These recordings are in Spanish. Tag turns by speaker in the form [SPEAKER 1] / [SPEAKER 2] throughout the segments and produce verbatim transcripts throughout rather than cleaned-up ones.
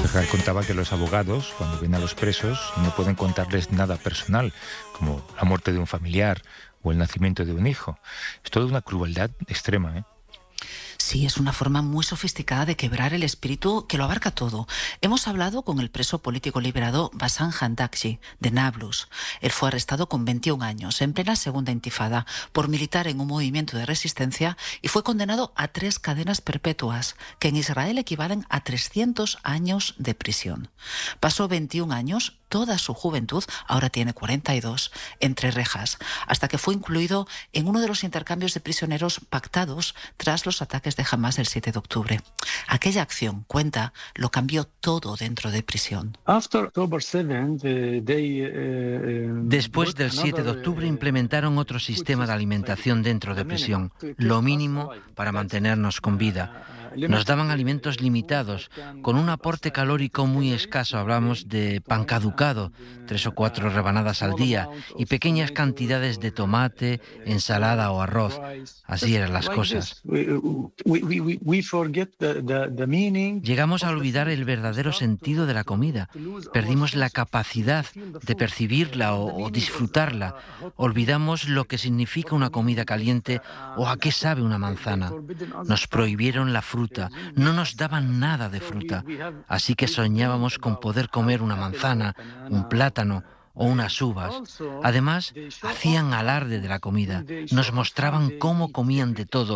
[SPEAKER 1] Real contaba que los abogados, cuando ven a los presos, no pueden contarles nada personal, como la muerte de un familiar o el nacimiento de un hijo. Es toda una crueldad extrema, ¿eh?
[SPEAKER 2] Sí, es una forma muy sofisticada de quebrar el espíritu que lo abarca todo. Hemos hablado con el preso político liberado Bassam Handakji, de Nablus. Él fue arrestado con veintiún años, en plena segunda intifada, por militar en un movimiento de resistencia y fue condenado a tres cadenas perpetuas, que en Israel equivalen a trescientos años de prisión. Pasó veintiún años, toda su juventud, ahora tiene cuarenta y dos, entre rejas, hasta que fue incluido en uno de los intercambios de prisioneros pactados tras los ataques de Hamás del siete de octubre. Aquella acción, cuenta, lo cambió todo dentro de prisión.
[SPEAKER 3] Después del siete de octubre implementaron otro sistema de alimentación dentro de prisión, lo mínimo para mantenernos con vida. Nos daban alimentos limitados, con un aporte calórico muy escaso. Hablamos de pan caducado, tres o cuatro rebanadas al día, y pequeñas cantidades de tomate, ensalada o arroz. Así eran las cosas. Llegamos a olvidar el verdadero sentido de la comida. Perdimos la capacidad de percibirla o, o disfrutarla. Olvidamos lo que significa una comida caliente o a qué sabe una manzana. Nos prohibieron la fruta. No nos daban nada de fruta, así que soñábamos con poder comer una manzana, un plátano o unas uvas. Además, hacían alarde de la comida, nos mostraban cómo comían de todo.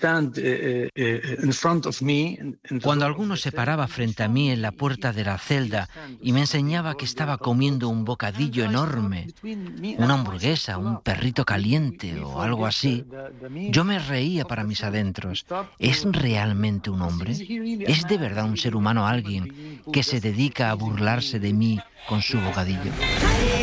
[SPEAKER 3] Cuando alguno se paraba frente a mí en la puerta de la celda y me enseñaba que estaba comiendo un bocadillo enorme, una hamburguesa, un perrito caliente o algo así, yo me reía para mis adentros. ¿Es realmente un hombre? ¿Es de verdad un ser humano alguien que se dedica a burlarse de mí con su bocadillo?